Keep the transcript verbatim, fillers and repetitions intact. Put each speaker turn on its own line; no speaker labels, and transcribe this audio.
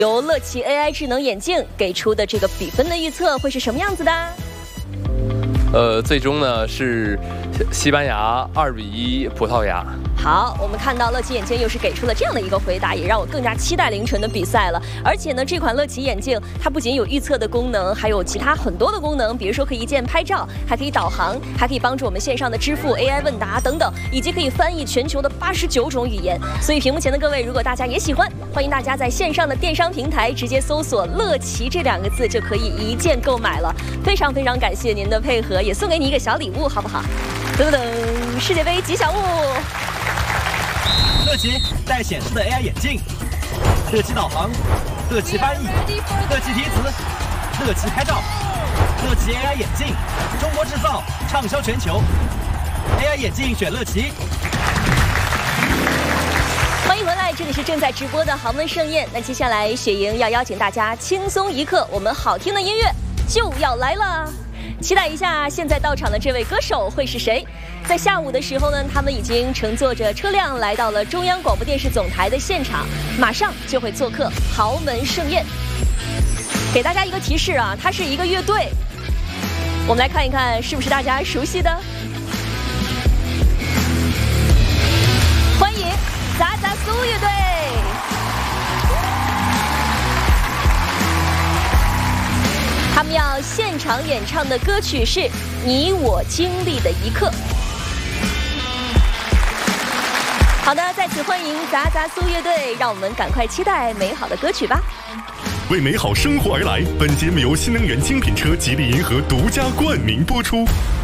由乐奇 A I 智能眼镜给出的这个比分的预测会是什么样子的？
呃，最终呢是西班牙二比一葡萄牙。
好，我们看到乐奇眼镜又是给出了这样的一个回答，也让我更加期待凌晨的比赛了。而且呢，这款乐奇眼镜它不仅有预测的功能，还有其他很多的功能，比如说可以一键拍照，还可以导航，还可以帮助我们线上的支付、A I 问答等等，以及可以翻译全球的八十九种语言。所以屏幕前的各位，如果大家也喜欢，欢迎大家在线上的电商平台直接搜索“乐奇”这两个字，就可以一键购买了。非常非常感谢您的配合，也送给你一个小礼物，好不好？等等，世界杯吉祥物。
乐奇带显示的 A I 眼镜，乐奇导航，乐奇翻译，乐奇提词，乐奇拍照，乐奇 A I 眼镜，中国制造，畅销全球。A I 眼镜选乐奇。
欢迎回来，这里是正在直播的豪门盛宴。那接下来雪莹要邀请大家轻松一刻，我们好听的音乐就要来了。期待一下现在到场的这位歌手会是谁？在下午的时候呢，他们已经乘坐着车辆来到了中央广播电视总台的现场，马上就会做客豪门盛宴。给大家一个提示啊，它是一个乐队，我们来看一看是不是大家熟悉的。欢迎杂杂苏乐队。他们要现场演唱的歌曲是《你我经历的一刻》。好的，再次欢迎杂杂苏乐队，让我们赶快期待美好的歌曲吧。
为美好生活而来，本节目由新能源精品车吉利银河独家冠名播出。